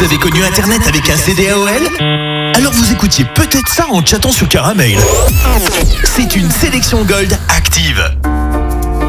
Vous avez connu Internet avec un CD AOL? Alors vous écoutiez peut-être ça en chattant sur Caramel. C'est une sélection Gold active.